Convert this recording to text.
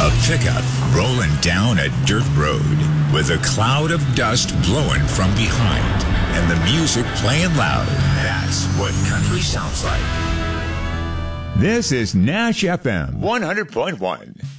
A pickup rolling down a dirt road with a cloud of dust blowing from behind and the music playing loud. That's what country sounds like. This is Nash FM 100.1.